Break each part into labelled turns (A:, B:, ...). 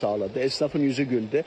A: sağladı. Esnafın yüzü güldü.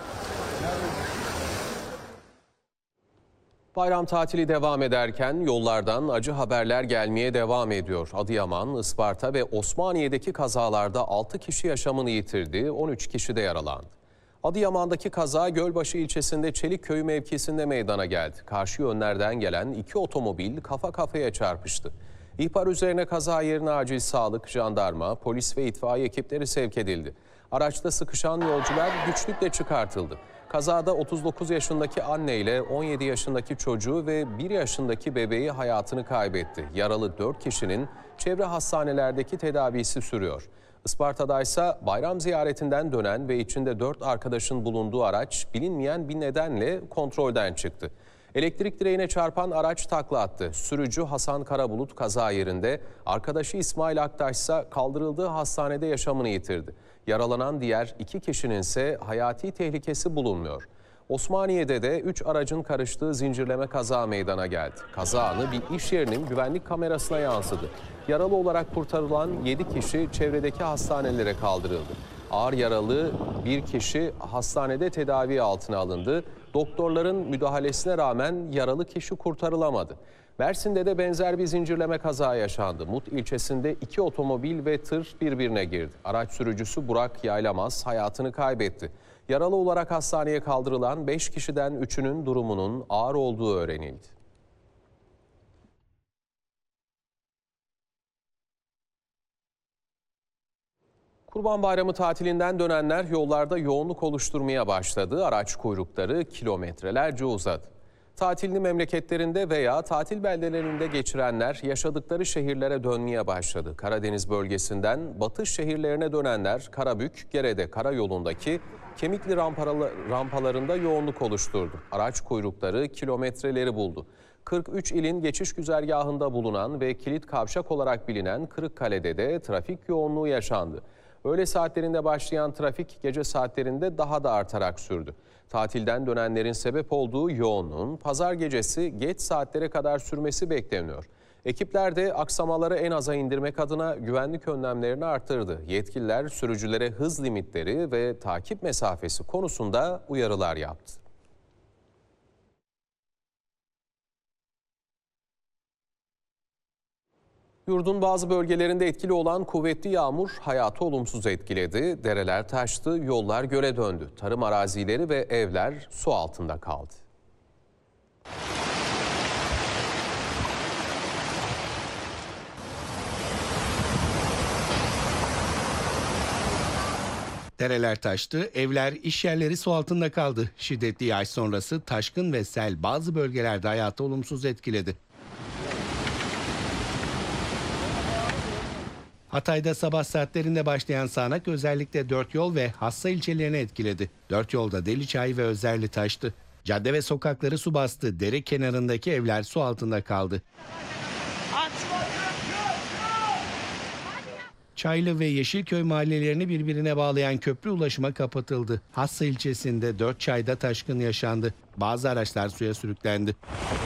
B: Bayram tatili devam ederken yollardan acı haberler gelmeye devam ediyor. Adıyaman, Isparta ve Osmaniye'deki kazalarda 6 kişi yaşamını yitirdi, 13 kişi de yaralandı. Adıyaman'daki kaza Gölbaşı ilçesinde Çelikköy mevkisinde meydana geldi. Karşı yönlerden gelen 2 otomobil kafa kafaya çarpıştı. İhbar üzerine kaza yerine acil sağlık, jandarma, polis ve itfaiye ekipleri sevk edildi. Araçta sıkışan yolcular güçlükle çıkartıldı. Kazada 39 yaşındaki anne ile 17 yaşındaki çocuğu ve 1 yaşındaki bebeği hayatını kaybetti. Yaralı 4 kişinin çevre hastanelerdeki tedavisi sürüyor. Isparta'da ise bayram ziyaretinden dönen ve içinde 4 arkadaşın bulunduğu araç bilinmeyen bir nedenle kontrolden çıktı. Elektrik direğine çarpan araç takla attı. Sürücü Hasan Karabulut kaza yerinde, arkadaşı İsmail Aktaş ise kaldırıldığı hastanede yaşamını yitirdi. Yaralanan diğer 2 kişinin ise hayati tehlikesi bulunmuyor. Osmaniye'de de 3 aracın karıştığı zincirleme kaza meydana geldi. Kaza anı bir iş yerinin güvenlik kamerasına yansıdı. Yaralı olarak kurtarılan 7 kişi çevredeki hastanelere kaldırıldı. Ağır yaralı bir kişi hastanede tedavi altına alındı. Doktorların müdahalesine rağmen yaralı kişi kurtarılamadı. Mersin'de de benzer bir zincirleme kaza yaşandı. Mut ilçesinde 2 otomobil ve tır birbirine girdi. Araç sürücüsü Burak Yaylamaz hayatını kaybetti. Yaralı olarak hastaneye kaldırılan 5 kişiden 3'ünün durumunun ağır olduğu öğrenildi. Kurban Bayramı tatilinden dönenler yollarda yoğunluk oluşturmaya başladı. Araç kuyrukları kilometrelerce uzadı. Tatilini memleketlerinde veya tatil beldelerinde geçirenler yaşadıkları şehirlere dönmeye başladı. Karadeniz bölgesinden batı şehirlerine dönenler Karabük, Gerede Karayolu'ndaki Kemikli rampalarında yoğunluk oluşturdu. Araç kuyrukları kilometreleri buldu. 43 ilin geçiş güzergahında bulunan ve kilit kavşak olarak bilinen Kırıkkale'de de trafik yoğunluğu yaşandı. Öğle saatlerinde başlayan trafik gece saatlerinde daha da artarak sürdü. Tatilden dönenlerin sebep olduğu yoğunluğun pazar gecesi geç saatlere kadar sürmesi bekleniyor. Ekipler de aksamaları en aza indirmek adına güvenlik önlemlerini arttırdı. Yetkililer sürücülere hız limitleri ve takip mesafesi konusunda uyarılar yaptı. Yurdun bazı bölgelerinde etkili olan kuvvetli yağmur hayatı olumsuz etkiledi. Dereler taştı, yollar göle döndü. Tarım arazileri ve evler su altında kaldı.
C: Dereler taştı, evler, iş yerleri su altında kaldı. Şiddetli yağış sonrası taşkın ve sel bazı bölgelerde hayatı olumsuz etkiledi. Hatay'da sabah saatlerinde başlayan sağanak özellikle Dörtyol ve Hassa ilçelerini etkiledi. Dörtyol'da Deliçay ve Özerli taştı. Cadde ve sokakları su bastı. Dere kenarındaki evler su altında kaldı. Çaylı ve Yeşilköy mahallelerini birbirine bağlayan köprü ulaşıma kapatıldı. Hassa ilçesinde 4 çayda taşkın yaşandı. Bazı araçlar suya sürüklendi.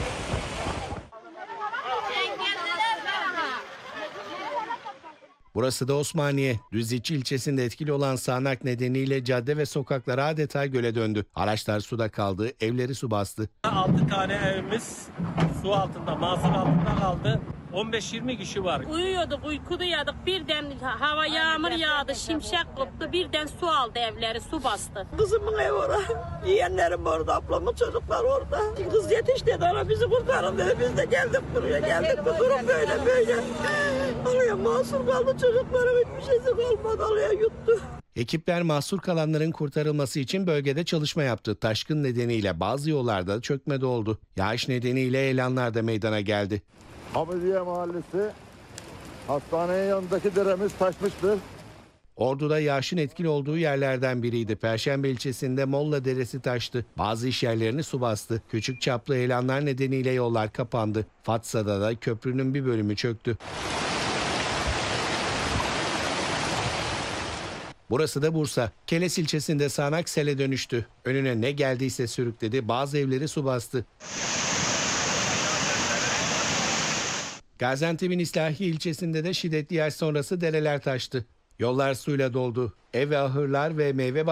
C: Burası da Osmaniye. Düziçi ilçesinde etkili olan sağanak nedeniyle cadde ve sokaklar adeta göle döndü. Araçlar suda kaldı, evleri su bastı.
D: 6 tane evimiz su altında, mahzun altında kaldı. 15-20 kişi var.
E: Uyuyorduk, uykudaydık. Birden hava yağmur yağdı, şimşek koptu. Birden su aldı evleri, su bastı.
F: Kızımın evi orada. Yeğenlerim orada, ablamın çocuklar orada. Kız yetişti dedi, bizi kurtarın dedi. Biz de geldik buraya, geldik. Bu durum böyle böyle. Oraya mahsur kaldı çocuklarım, hiçbir şeysi kalmadı. Oraya yuttu.
C: Ekipler mahsur kalanların kurtarılması için bölgede çalışma yaptı. Taşkın nedeniyle bazı yollarda çökme de oldu. Yağış nedeniyle elanlar da meydana geldi.
G: Hamidiye Mahallesi hastanenin yanındaki deremiz taşmıştır.
C: Ordu'da yağışın etkili olduğu yerlerden biriydi. Perşembe ilçesinde Molla Deresi taştı. Bazı iş yerlerini su bastı. Küçük çaplı heyelanlar nedeniyle yollar kapandı. Fatsa'da da köprünün bir bölümü çöktü. Burası da Bursa. Keles ilçesinde sağanak sele dönüştü. Önüne ne geldiyse sürükledi. Bazı evleri su bastı. Gaziantep'in İslahiye ilçesinde de şiddetli yağış sonrası dereler taştı. Yollar suyla doldu. Ev ve ahırlar ve meyve